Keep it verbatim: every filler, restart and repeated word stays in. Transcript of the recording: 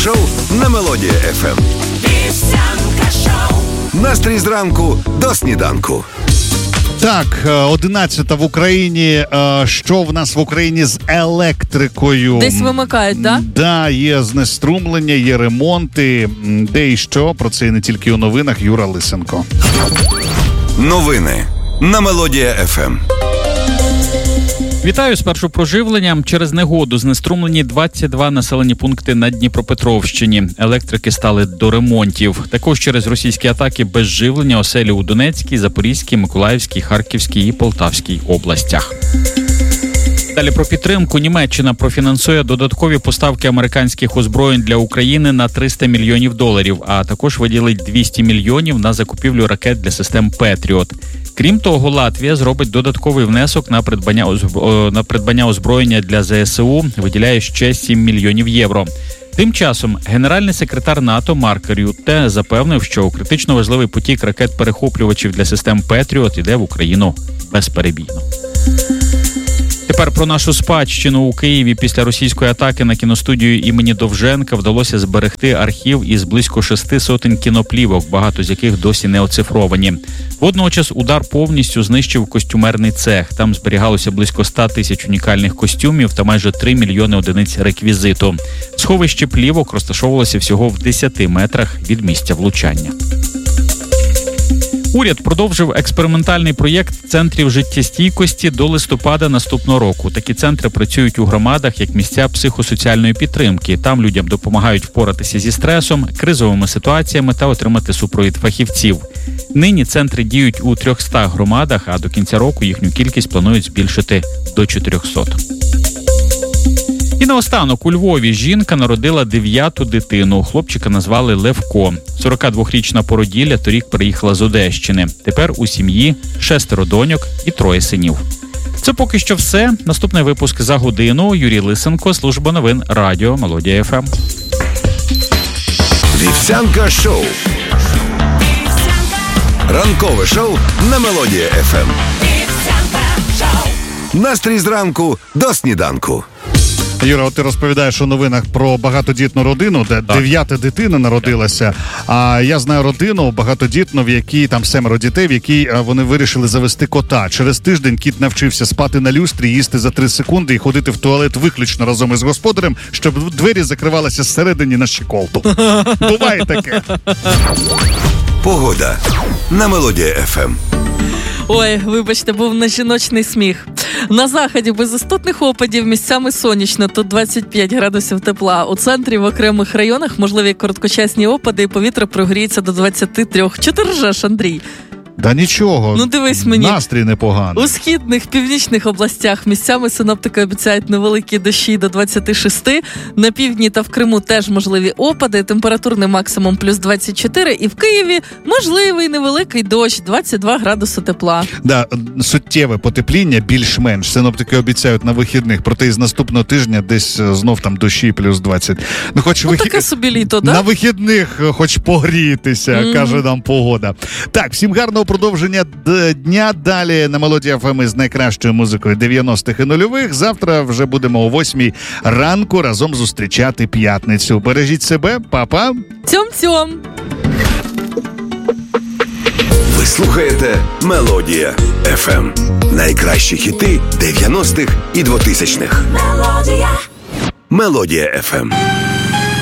шоу на Мелодія еф ем. Вівсянка шоу. Настрій зранку до сніданку. Так, одинадцята в Україні. Що в нас в Україні з електрикою? Десь вимикають, так? Да? Да, є знеструмлення, є ремонти. Де і що? Про це і не тільки у новинах. Юра Лисенко. Новини на Мелодія еф ем. Вітаю, спершу про живлення. Через негоду знеструмлені двадцять два населені пункти на Дніпропетровщині. Електрики стали до ремонтів. Також через російські атаки без живлення оселі у Донецькій, Запорізькій, Миколаївській, Харківській і Полтавській областях. Далі про підтримку. Німеччина профінансує додаткові поставки американських озброєнь для України на триста мільйонів доларів, а також виділить двісті мільйонів на закупівлю ракет для систем «Петріот». Крім того, Латвія зробить додатковий внесок на придбання, на придбання озброєння для зе ес у, виділяє ще сім мільйонів євро. Тим часом генеральний секретар НАТО Марк Рютте запевнив, що критично важливий потік ракет-перехоплювачів для систем «Петріот» іде в Україну безперебійно. Тепер про нашу спадщину. У Києві після російської атаки на кіностудію імені Довженка вдалося зберегти архів із близько шести сотень кіноплівок, багато з яких досі не оцифровані. Водночас удар повністю знищив костюмерний цех. Там зберігалося близько ста тисяч унікальних костюмів та майже три мільйони одиниць реквізиту. Сховище плівок розташовувалося всього в десяти метрах від місця влучання. Уряд продовжив експериментальний проєкт центрів життєстійкості до листопада наступного року. Такі центри працюють у громадах як місця психосоціальної підтримки. Там людям допомагають впоратися зі стресом, кризовими ситуаціями та отримати супровід фахівців. Нині центри діють у трьохстах громадах, а до кінця року їхню кількість планують збільшити до чотирьохсот. І наостанок, у Львові жінка народила дев'яту дитину. Хлопчика назвали Левко. сорокадвохрічна породілля торік приїхала з Одещини. Тепер у сім'ї шестеро доньок і троє синів. Це поки що все. Наступний випуск за годину. Юрій Лисенко, служба новин Радіо Мелодія еф ем. Вівсянка шоу. Ранкове шоу на Мелодія еф ем. Настрій зранку до сніданку. Юра, от ти розповідаєш у новинах про багатодітну родину, де так. дев'ята дитина народилася. А я знаю родину багатодітну, в якій там семеро дітей, в якій вони вирішили завести кота. Через тиждень кіт навчився спати на люстрі, їсти за три секунди і ходити в туалет виключно разом із господарем, щоб двері закривалися зсередині на щеколду. Буває таке. Погода на Мелодія еф ем. Ой, вибачте, був не жіночний сміх. На заході без істотних опадів, місцями сонячно, тут двадцять п'ять градусів тепла. У центрі в окремих районах можливі короткочасні опади і повітря прогріється до двадцять три. Чи ти ржеш, Андрій? Да нічого, ну, дивись мені. Настрій непоганий. У східних, північних областях місцями синоптики обіцяють невеликі дощі до двадцять шість. На півдні та в Криму теж можливі опади, температурний максимум плюс двадцять чотири. І в Києві можливий невеликий дощ, двадцять два градуси тепла. Да, суттєве потепління, більш-менш. Синоптики обіцяють на вихідних, проте із наступного тижня десь знов там дощі плюс двадцять. Ну, хоч ну вихід... таке собі літо, да? На вихідних хоч погрітися, mm-hmm. каже нам погода. Так, всім гарного продовження дня. Далі на Мелодія еф ем із найкращою музикою дев'яностих і нульових. Завтра вже будемо о восьмій ранку разом зустрічати п'ятницю. Бережіть себе, па-па. Цьом-цьом. Ви слухаєте Мелодія еф ем. Найкращі хіти дев'яностих і двотисячних. Мелодія. Мелодія еф ем.